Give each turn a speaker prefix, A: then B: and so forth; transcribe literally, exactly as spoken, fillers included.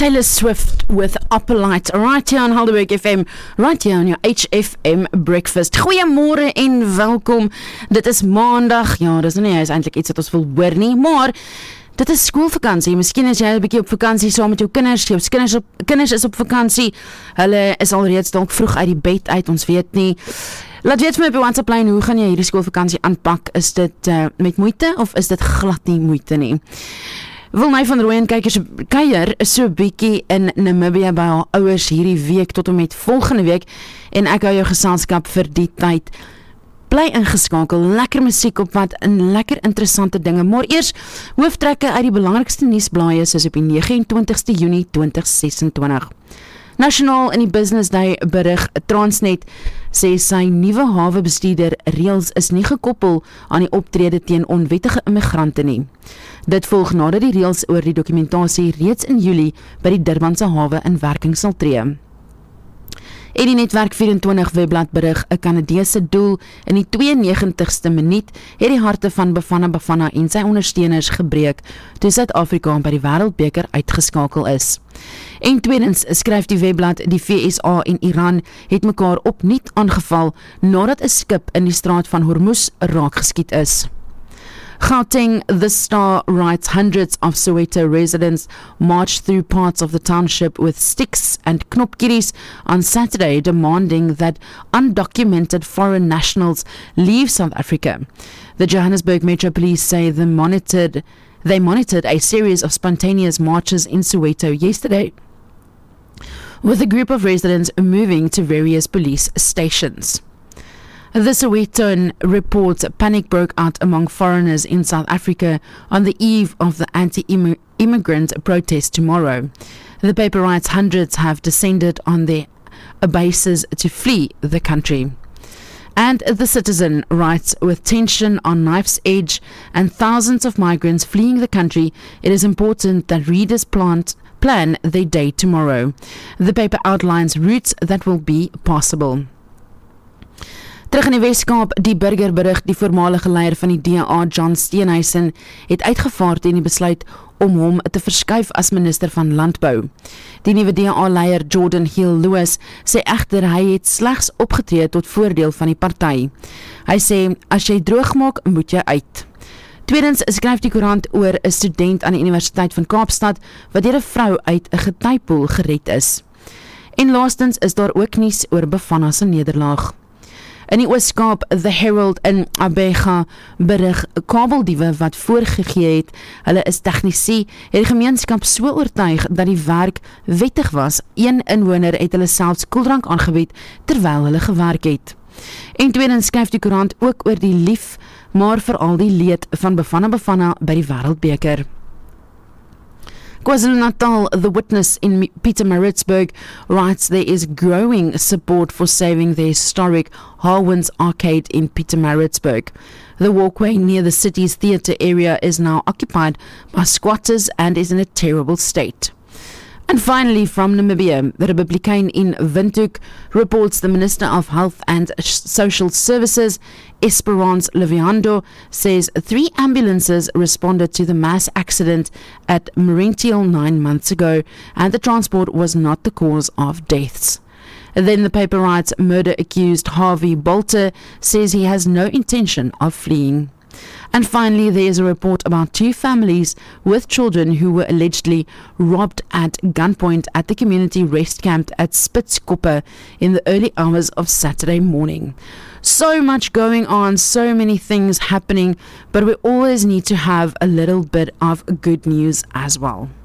A: Taylor Swift with Opalite, right here on Helderberg F M, right here on your H F M Breakfast. Goeiemôre en welkom. Dit is maandag, ja, dis nie is eintlik iets wat ons wil hoor nie, maar dit is skoolvakansie. Miskien is jy 'n bietjie op vakansie saam met jou kinders. Jou kinders, op, kinders is op vakansie. Hulle is alreeds dalk vroeg uit die bed uit, ons weet nie. Laat weet vir my op die WhatsApp lyn, hoe gaan jy hierdie skoolvakansie aanpak? Is dit uh, met moeite of is dit glad nie moeite nie? Wilnay van Rooyen kykers kuier so bietjie in Namibië by haar ouers hierdie week tot en met volgende week en ek hou jou geselskap vir die tyd. Bly ingeskakel, lekker musiek op wat in lekker interessante dinge, maar eers hooftrekke uit die belangrikste nuusblaaie soos op die nege en twintigste Junie twintig ses en twintig. Nasionaal in die Business Day berig Transnet sê sy nuwe hawebestuurder reëls is nie gekoppel aan die optrede teen onwettige immigrante nie. Dit volg nadat die reëls oor die dokumentasie reeds in Julie by die Durbanse hawe in werking sal tree. En die Netwerk vyf en twintig webblad berig 'n Kanadese doel in die twee-en-negentigste minuut het die harte van Bafana Bafana en sy ondersteuners gebreek toe Suid-Afrika by die Wêreldbeker uitgeskakel is. En tweedens skryf die webblad die V S A en Iran het mekaar opnuut aangeval nadat 'n skip in die straat van Hormuz raak geskiet is. Gauteng, The Star writes hundreds of Soweto residents marched through parts of the township with sticks and knopkieries on Saturday demanding that undocumented foreign nationals leave South Africa. The Johannesburg Metro Police say they monitored, they monitored a series of spontaneous marches in Soweto yesterday, with a group of residents moving to various police stations. The Sowetan reports panic broke out among foreigners in South Africa on the eve of the anti-immigrant protest tomorrow. The paper writes hundreds have descended on their bases to flee the country. And The Citizen writes, with tension on knife's edge and thousands of migrants fleeing the country, it is important that readers plant, plan their day tomorrow. The paper outlines routes that will be possible. Terug in die Weskaap, die Burger berig die voormalige leier van die D A, John Steenhuisen, het uitgevaar teen die besluit om hom te verskuif as minister van Landbou. Die nuwe D A-leier Jordan Hill-Lewis sê egter hy het slegs opgetree tot voordeel van die party. Hy sê, as jy droog maak, moet jy uit. Tweedens skryf die koerant oor 'n student aan die Universiteit van Kaapstad wat deur 'n vrou uit 'n getuipoel gered is. En laastens is daar ook nuus oor Bafana se nederlaag. In die Ooskaap, The Herald in Abega berig kabeldiewe wat voorgegee het, hulle is tegnisie, het die gemeenskap so oortuig dat die werk wettig was. Een inwoner het hulle selfs koeldrank aangebied terwyl hulle gewerk het. En tweedens skryf die koerant ook oor die lief, maar veral die leed van Bafana Bafana by die Wêreldbeker. KwaZulu-Natal, The Witness in Pietermaritzburg writes there is growing support for saving the historic Harwins Arcade in Pietermaritzburg. The walkway near the city's theatre area is now occupied by squatters and is in a terrible state. And finally, from Namibia, the Republican in Windhoek reports the Minister of Health and Social Services, Esperance Leviando, says three ambulances responded to the mass accident at Merentiel nine months ago, and the transport was not the cause of deaths. Then the paper writes, murder-accused Harvey Bolter says he has no intention of fleeing. And finally, there is a report about two families with children who were allegedly robbed at gunpoint at the community rest camp at Spitzkoppe in the early hours of Saturday morning. So much going on, so many things happening, but we always need to have a little bit of good news as well.